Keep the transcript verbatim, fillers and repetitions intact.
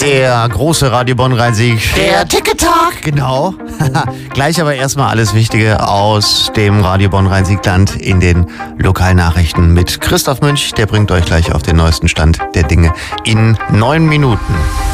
Der große Radio Bonn-Rhein-Sieg. Der Ticket-Talk. Genau. Gleich aber erstmal alles Wichtige aus dem Radio Bonn-Rhein-Siegland in den Lokalnachrichten mit Christoph Münch. Der bringt euch gleich auf den neuesten Stand der Dinge in neun Minuten.